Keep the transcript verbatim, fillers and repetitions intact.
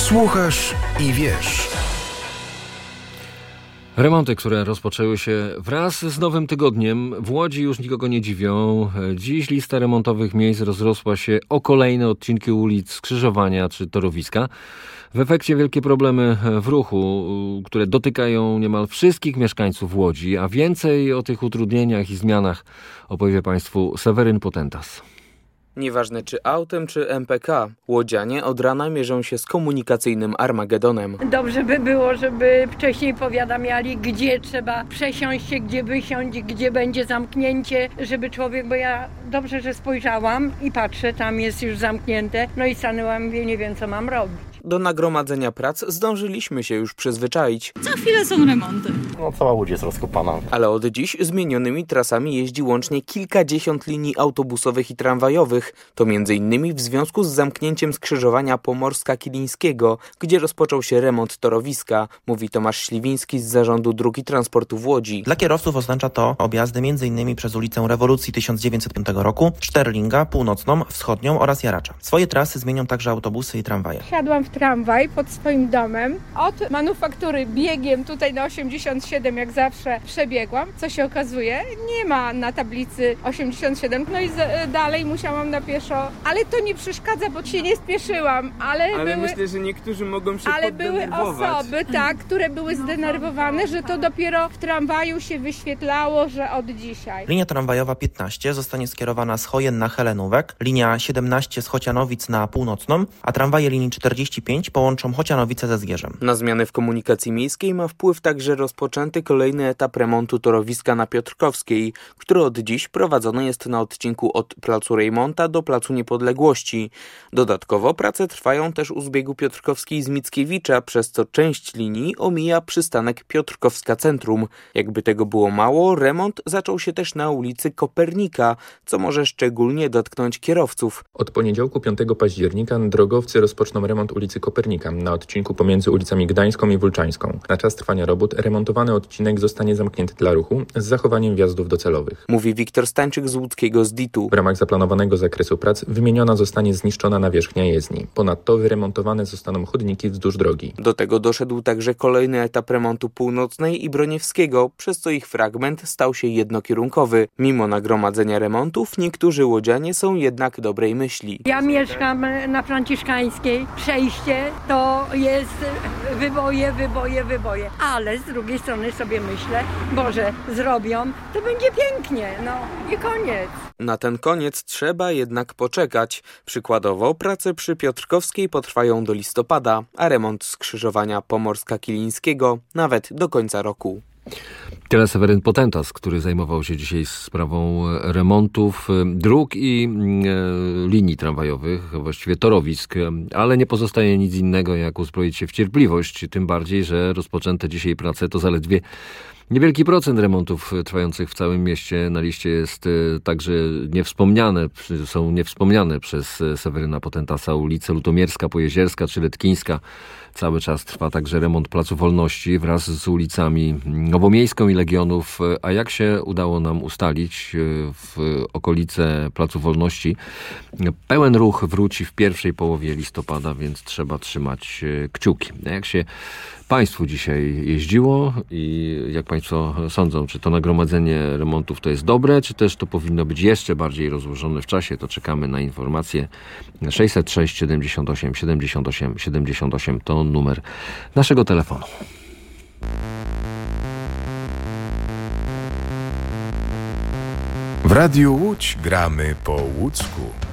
Słuchasz i wiesz. Remonty, które rozpoczęły się wraz z nowym tygodniem w Łodzi, już nikogo nie dziwią. Dziś lista remontowych miejsc rozrosła się o kolejne odcinki ulic, skrzyżowania czy torowiska. W efekcie wielkie problemy w ruchu, które dotykają niemal wszystkich mieszkańców Łodzi, a więcej o tych utrudnieniach i zmianach opowie Państwu Seweryn Potentas. Nieważne czy autem, czy M P K, łodzianie od rana mierzą się z komunikacyjnym Armagedonem. Dobrze by było, żeby wcześniej powiadamiali, gdzie trzeba przesiąść się, gdzie wysiąść, gdzie będzie zamknięcie, żeby człowiek, bo ja dobrze, że spojrzałam i patrzę, tam jest już zamknięte, no i stanęłam, mówię, nie wiem co mam robić. Do nagromadzenia prac zdążyliśmy się już przyzwyczaić. Co chwilę są remonty. No cała Łódź jest rozkopana. Ale od dziś zmienionymi trasami jeździ łącznie kilkadziesiąt linii autobusowych i tramwajowych. To między innymi w związku z zamknięciem skrzyżowania Pomorska-Kilińskiego, gdzie rozpoczął się remont torowiska, mówi Tomasz Śliwiński z Zarządu Dróg i Transportu w Łodzi. Dla kierowców oznacza to objazdy między innymi przez ulicę Rewolucji tysiąc dziewięćset piątego roku, Szterlinga, Północną, Wschodnią oraz Jaracza. Swoje trasy zmienią także autobusy i tramwaje. Siadłam w tramwaj pod swoim domem. Od manufaktury biegiem tutaj na osiemdziesiąt siedem jak zawsze przebiegłam. Co się okazuje, nie ma na tablicy osiemdziesiąt siedem. No i z, dalej musiałam na pieszo. Ale to nie przeszkadza, bo się nie spieszyłam. Ale, ale były, myślę, że niektórzy mogą się Ale były osoby, tak, które były zdenerwowane, że to dopiero w tramwaju się wyświetlało, że od dzisiaj. Linia tramwajowa piętnaście zostanie skierowana z Chojen na Helenówek, linia siedemnaście z Chocianowic na Północną, a tramwaje linii czterdzieści pięć połączą Chocianowice ze Zgierzem. Na zmiany w komunikacji miejskiej ma wpływ także rozpoczęty kolejny etap remontu torowiska na Piotrkowskiej, który od dziś prowadzony jest na odcinku od Placu Rejmonta do Placu Niepodległości. Dodatkowo prace trwają też u zbiegu Piotrkowskiej z Mickiewicza, przez co część linii omija przystanek Piotrkowska Centrum. Jakby tego było mało, remont zaczął się też na ulicy Kopernika, co może szczególnie dotknąć kierowców. Od poniedziałku piątego października drogowcy rozpoczną remont ulicy Kopernika na odcinku pomiędzy ulicami Gdańską i Wólczańską. Na czas trwania robót remontowany odcinek zostanie zamknięty dla ruchu z zachowaniem wjazdów docelowych. Mówi Wiktor Stańczyk z łódzkiego Z D I T-u. W ramach zaplanowanego zakresu prac wymieniona zostanie zniszczona nawierzchnia jezdni. Ponadto wyremontowane zostaną chodniki wzdłuż drogi. Do tego doszedł także kolejny etap remontu Północnej i Broniewskiego, przez co ich fragment stał się jednokierunkowy. Mimo nagromadzenia remontów niektórzy łodzianie są jednak dobrej myśli. Ja mieszkam na Franciszkańskiej, przejście to jest wyboje, wyboje, wyboje. Ale z drugiej strony sobie myślę, Boże, zrobią, to będzie pięknie, no i koniec. Na ten koniec trzeba jednak poczekać. Przykładowo prace przy Piotrkowskiej potrwają do listopada, a remont skrzyżowania Pomorska-Kilińskiego nawet do końca roku. Tyle Seweryn Potentas, który zajmował się dzisiaj sprawą remontów dróg i e, linii tramwajowych, właściwie torowisk, ale nie pozostaje nic innego jak uzbroić się w cierpliwość, tym bardziej, że rozpoczęte dzisiaj prace to zaledwie niewielki procent remontów trwających w całym mieście. Na liście jest także niewspomniane, są niewspomniane przez Seweryna Potentasa ulice Lutomierska, Pojezierska czy Letkińska. Cały czas trwa także remont Placu Wolności wraz z ulicami Nowomiejską i Legionów. A jak się udało nam ustalić, w okolice Placu Wolności pełen ruch wróci w pierwszej połowie listopada, więc trzeba trzymać kciuki. A jak się Państwu dzisiaj jeździło i jak Państwo sądzą, czy to nagromadzenie remontów to jest dobre, czy też to powinno być jeszcze bardziej rozłożone w czasie, to czekamy na informacje. sześćset sześć siedemdziesiąt osiem siedemdziesiąt osiem siedemdziesiąt osiem to numer naszego telefonu. W Radiu Łódź gramy po łódzku.